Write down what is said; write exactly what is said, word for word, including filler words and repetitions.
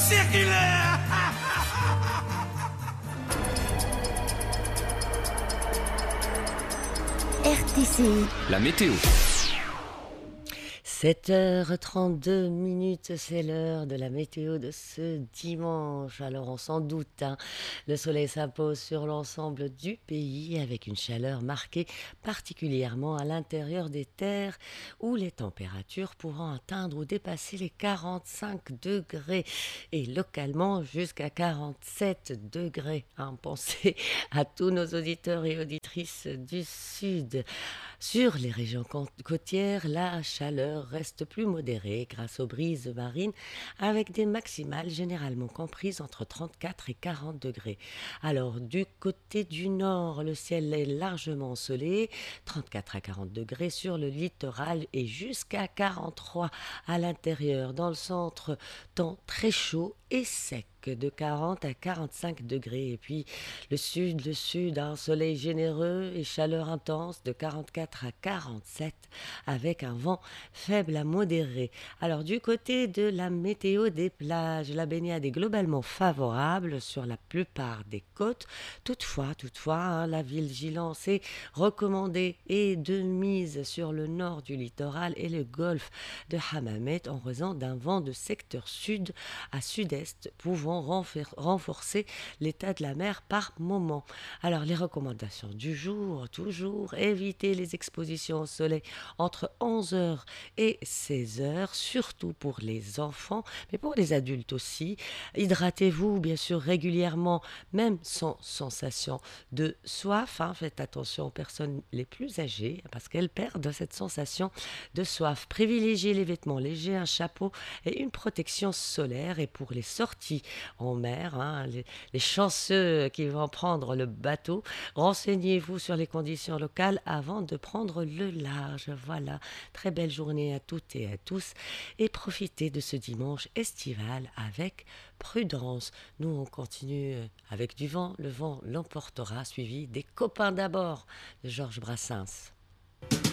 circulaire. R T C I. La météo. sept heures trente-deux minutes, c'est l'heure de la météo de ce dimanche. Alors on s'en doute, hein, le soleil s'impose sur l'ensemble du pays avec une chaleur marquée particulièrement à l'intérieur des terres où les températures pourront atteindre ou dépasser les quarante-cinq degrés et localement jusqu'à quarante-sept degrés. Hein. Pensez à tous nos auditeurs et auditrices du sud. Sur les régions côtières, la chaleur reste plus modérée grâce aux brises marines avec des maximales généralement comprises entre trente-quatre et quarante degrés. Alors du côté du nord, le ciel est largement ensoleillé, trente-quatre à quarante degrés sur le littoral et jusqu'à quarante-trois à l'intérieur. Dans le centre, temps très chaud et sec de quarante à quarante-cinq degrés. Et puis le sud, le sud, un soleil généreux et chaleur intense de quarante-quatre à quarante-sept avec un vent faible à modéré. Alors du côté de la météo des plages, la baignade est globalement favorable sur la plupart des côtes. Toutefois, toutefois, hein, la vigilance est recommandée et de mise sur le nord du littoral et le golfe de Hammamet en raison d'un vent de secteur sud à sud-est pouvant renforcer l'état de la mer par moment. Alors les recommandations du jour, toujours éviter les expositions au soleil entre onze heures et seize heures, surtout pour les enfants, mais pour les adultes aussi. Hydratez-vous bien sûr régulièrement, même sans sensation de soif. Hein. Faites attention aux personnes les plus âgées parce qu'elles perdent cette sensation de soif. Privilégiez les vêtements légers, un chapeau et une protection solaire. Et pour les sorties en mer, hein, les, les chanceux qui vont prendre le bateau, renseignez-vous sur les conditions locales avant de prendre le large. Voilà, très belle journée à toutes et à tous et profitez de ce dimanche estival avec prudence. Nous on continue avec du vent, le vent l'emportera, suivi des copains d'abord de Georges Brassens.